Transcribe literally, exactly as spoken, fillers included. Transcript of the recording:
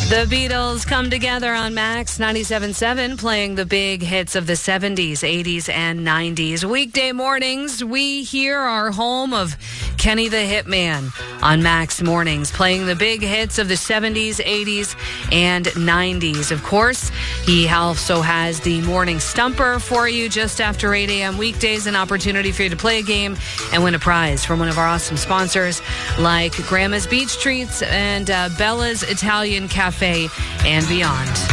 The Beatles come together on Max ninety-seven point seven, playing the big hits of the seventies, eighties, and nineties. Weekday mornings, we here are home of Kenny the Hitman on Max Mornings, playing the big hits of the seventies, eighties, and nineties. Of course, he also has the morning stumper for you just after eight a.m. weekdays, an opportunity for you to play a game and win a prize from one of our awesome sponsors like Grandma's Beach Treats and uh, Bella's Italian Cafe and beyond.